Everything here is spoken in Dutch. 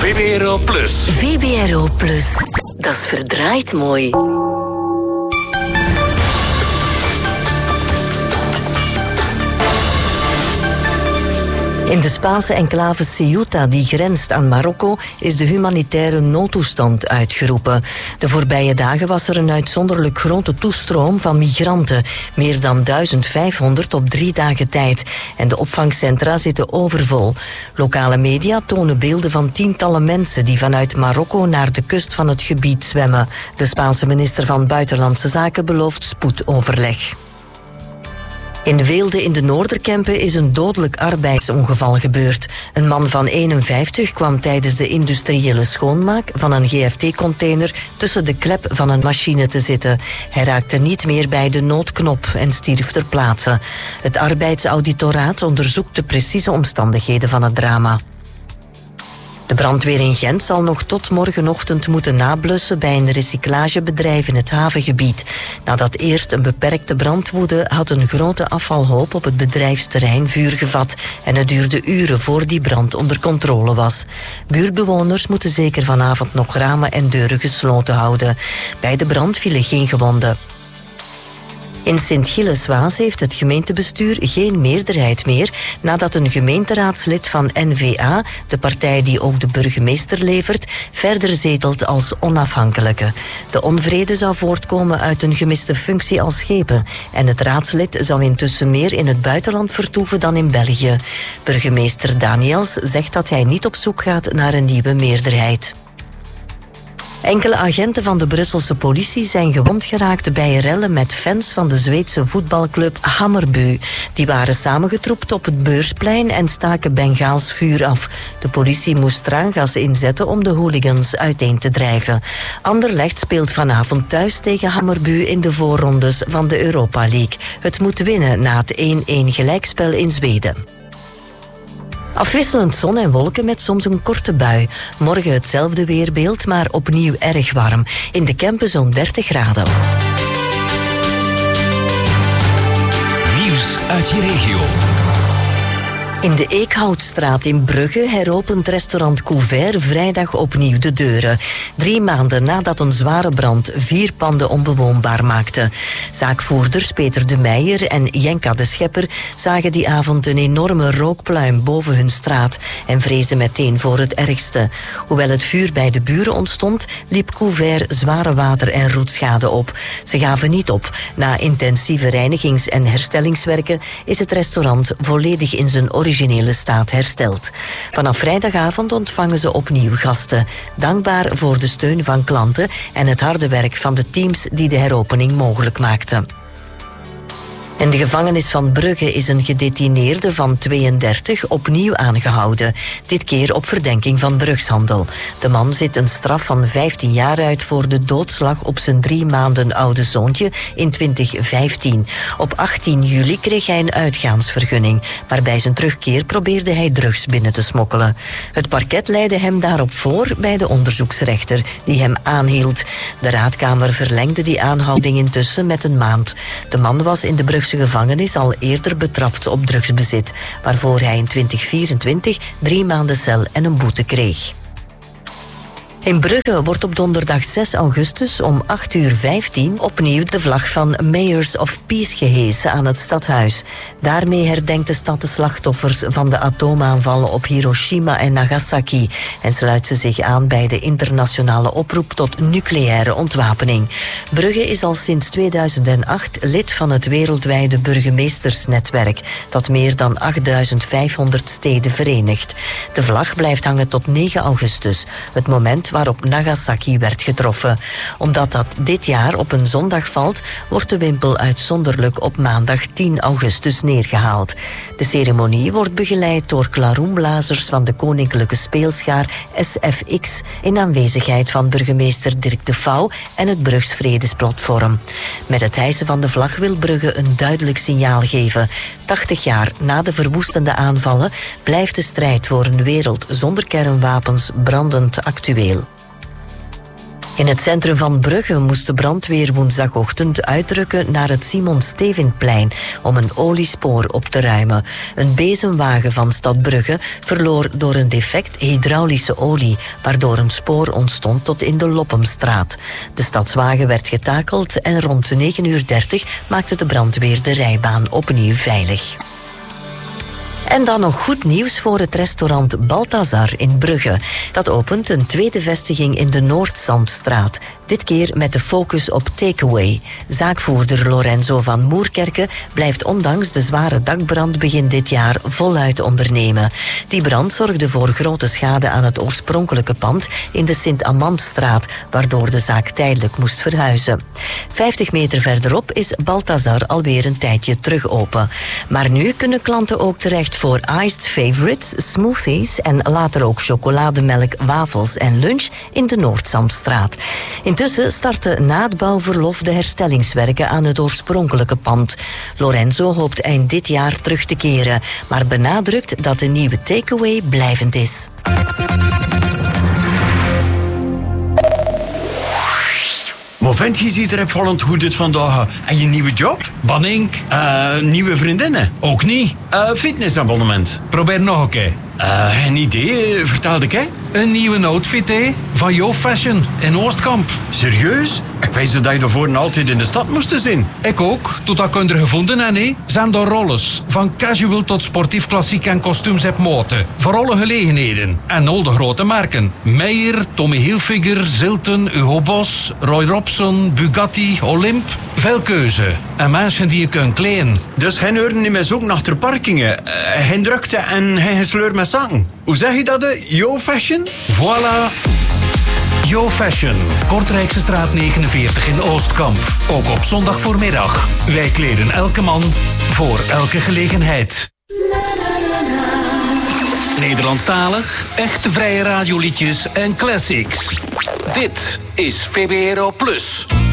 VBRO Plus. VBRO Plus. Dat is verdraaid mooi. In de Spaanse enclave Ceuta, die grenst aan Marokko, is de humanitaire noodtoestand uitgeroepen. De voorbije dagen was er een uitzonderlijk grote toestroom van migranten. Meer dan 1500 op 3 dagen tijd. En de opvangcentra zitten overvol. Lokale media tonen beelden van tientallen mensen die vanuit Marokko naar de kust van het gebied zwemmen. De Spaanse minister van Buitenlandse Zaken belooft spoedoverleg. In Weelde in de Noorderkempen is een dodelijk arbeidsongeval gebeurd. Een man van 51 kwam tijdens de industriële schoonmaak van een GFT-container tussen de klep van een machine te zitten. Hij raakte niet meer bij de noodknop en stierf ter plaatse. Het arbeidsauditoraat onderzoekt de precieze omstandigheden van het drama. De brandweer in Gent zal nog tot morgenochtend moeten nablussen bij een recyclagebedrijf in het havengebied. Nadat eerst een beperkte brand woedde, had een grote afvalhoop op het bedrijfsterrein vuur gevat en het duurde uren voor die brand onder controle was. Buurtbewoners moeten zeker vanavond nog ramen en deuren gesloten houden. Bij de brand vielen geen gewonden. In Sint-Gilles-Waas heeft het gemeentebestuur geen meerderheid meer nadat een gemeenteraadslid van N-VA, de partij die ook de burgemeester levert, verder zetelt als onafhankelijke. De onvrede zou voortkomen uit een gemiste functie als schepen en het raadslid zou intussen meer in het buitenland vertoeven dan in België. Burgemeester Daniels zegt dat hij niet op zoek gaat naar een nieuwe meerderheid. Enkele agenten van de Brusselse politie zijn gewond geraakt bij rellen met fans van de Zweedse voetbalclub Hammarby. Die waren samengetroept op het Beursplein en staken Bengaals vuur af. De politie moest traangas inzetten om de hooligans uiteen te drijven. Anderlecht speelt vanavond thuis tegen Hammarby in de voorrondes van de Europa League. Het moet winnen na het 1-1 gelijkspel in Zweden. Afwisselend zon en wolken met soms een korte bui. Morgen hetzelfde weerbeeld, maar opnieuw erg warm. In de Kempen zo'n 30 graden. Nieuws uit je regio. In de Eekhoutstraat in Brugge heropent restaurant Couvert vrijdag opnieuw de deuren. 3 maanden nadat een zware brand 4 panden onbewoonbaar maakte. Zaakvoerders Peter de Meijer en Jenka de Schepper zagen die avond een enorme rookpluim boven hun straat en vreesden meteen voor het ergste. Hoewel het vuur bij de buren ontstond, liep Couvert zware water- en roetschade op. Ze gaven niet op. Na intensieve reinigings- en herstellingswerken is het restaurant volledig in zijn originele staat hersteld. Vanaf vrijdagavond ontvangen ze opnieuw gasten. Dankbaar voor de steun van klanten en het harde werk van de teams die de heropening mogelijk maakten. In de gevangenis van Brugge is een gedetineerde van 32 opnieuw aangehouden. Dit keer op verdenking van drugshandel. De man zit een straf van 15 jaar uit voor de doodslag op zijn 3 maanden oude zoontje in 2015. Op 18 juli kreeg hij een uitgaansvergunning, maar bij zijn terugkeer probeerde hij drugs binnen te smokkelen. Het parket leidde hem daarop voor bij de onderzoeksrechter, die hem aanhield. De raadkamer verlengde die aanhouding intussen met een maand. De man was in de Brugse gevangenis al eerder betrapt op drugsbezit, waarvoor hij in 2024 3 maanden cel en een boete kreeg. In Brugge wordt op donderdag 6 augustus om 8:15 opnieuw de vlag van Mayors of Peace gehesen aan het stadhuis. Daarmee herdenkt de stad de slachtoffers van de atoomaanvallen op Hiroshima en Nagasaki en sluit ze zich aan bij de internationale oproep tot nucleaire ontwapening. Brugge is al sinds 2008 lid van het wereldwijde burgemeestersnetwerk, dat meer dan 8500 steden verenigt. De vlag blijft hangen tot 9 augustus, het moment waarop Nagasaki werd getroffen. Omdat dat dit jaar op een zondag valt, wordt de wimpel uitzonderlijk op maandag 10 augustus neergehaald. De ceremonie wordt begeleid door klaroenblazers van de Koninklijke Speelschaar SFX in aanwezigheid van burgemeester Dirk de Vouw en het Brugs Vredesplatform. Met het hijsen van de vlag wil Brugge een duidelijk signaal geven. 80 jaar na de verwoestende aanvallen blijft de strijd voor een wereld zonder kernwapens brandend actueel. In het centrum van Brugge moest de brandweer woensdagochtend uitrukken naar het Simon Stevinplein om een oliespoor op te ruimen. Een bezemwagen van Stad Brugge verloor door een defect hydraulische olie, waardoor een spoor ontstond tot in de Loppemstraat. De stadswagen werd getakeld en rond 9:30 maakte de brandweer de rijbaan opnieuw veilig. En dan nog goed nieuws voor het restaurant Balthazar in Brugge. Dat opent een tweede vestiging in de Noordzandstraat. Dit keer met de focus op takeaway. Zaakvoerder Lorenzo van Moerkerke blijft ondanks de zware dakbrand begin dit jaar voluit ondernemen. Die brand zorgde voor grote schade aan het oorspronkelijke pand in de Sint-Amandstraat, waardoor de zaak tijdelijk moest verhuizen. 50 meter verderop is Balthazar alweer een tijdje terug open. Maar nu kunnen klanten ook terecht voor iced favorites, smoothies en later ook chocolademelk, wafels en lunch in de Noordzandstraat. Intussen starten na het bouwverlof de herstellingswerken aan het oorspronkelijke pand. Lorenzo hoopt eind dit jaar terug te keren, maar benadrukt dat de nieuwe takeaway blijvend is. Maar vent, je ziet er opvallend goed uit vandaag. En je nieuwe job? Banink. Nieuwe vriendinnen? Ook niet. Fitnessabonnement? Probeer nog een keer. Geen idee, vertelde ik, hè? Een nieuwe outfit, hè? Van Yo Fashion in Oostkamp. Serieus? Ik wist dat je daarvoor altijd in de stad moest zijn. Ik ook, totdat ik er gevonden heb, hè? Zijn door rolles. Van casual tot sportief klassiek en kostuums heb moten. Voor alle gelegenheden. En al de grote merken. Meijer, Tommy Hilfiger, Zilton, Hugo Boss, Roy Robson, Bugatti, Olymp. Veel keuze. En mensen die je kunt kleden. Dus geen uren niet meer zoeken naar de parkingen. Geen drukte en geen gesleur met zaken. Hoe zeg je dat, Yo Fashion? Voilà. Yo Fashion, Kortrijkse straat 49 in Oostkamp. Ook op zondag voormiddag. Wij kleden elke man voor elke gelegenheid. Nederlandstalig, echte vrije radioliedjes en classics. Dit is VPRO Plus.